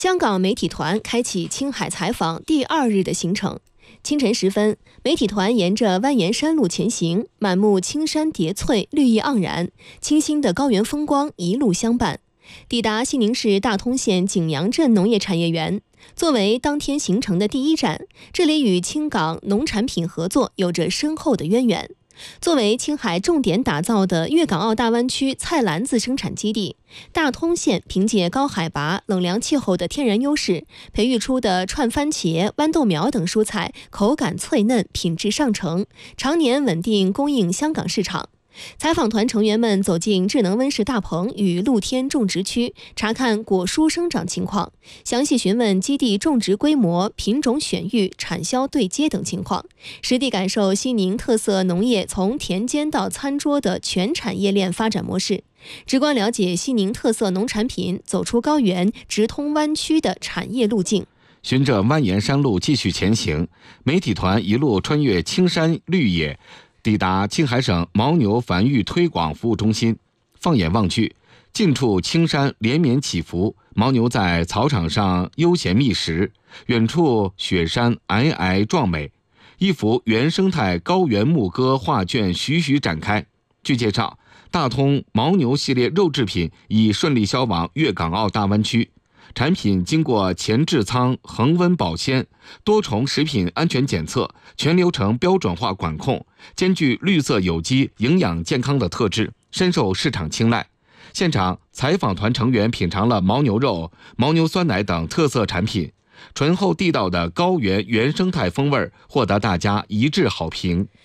香港媒体团开启青海采访第2日的行程。清晨时分，媒体团沿着蜿蜒山路前行，满目青山叠翠，绿意盎然，清新的高原风光一路相伴。抵达西宁市大通县景阳镇农业产业园，作为当天行程的第1站，这里与青港农产品合作有着深厚的渊源。作为青海重点打造的粤港澳大湾区菜篮子生产基地，大通县凭借高海拔、冷凉气候的天然优势，培育出的串番茄、豌豆苗等蔬菜口感脆嫩，品质上乘，常年稳定供应香港市场。采访团成员们走进智能温室大棚与露天种植区，查看果蔬生长情况，详细询问基地种植规模、品种选育、产销对接等情况，实地感受西宁特色农业从田间到餐桌的全产业链发展模式，直观了解西宁特色农产品走出高原、直通湾区的产业路径。 循着蜿蜒山路继续前行，媒体团一路穿越青山绿野，抵达青海省牦牛繁育推广服务中心。放眼望去，近处青山连绵起伏，牦牛在草场上悠闲觅食，远处雪山皑皑壮美，一幅原生态高原牧歌画卷徐徐展开。据介绍，大通牦牛系列肉制品已顺利销往粤港澳大湾区，产品经过前置仓、恒温保鲜、多重食品安全检测，全流程标准化管控，兼具绿色有机、营养健康的特质，深受市场青睐。现场采访团成员品尝了牦牛肉、牦牛酸奶等特色产品，醇厚地道的高原原生态风味获得大家一致好评。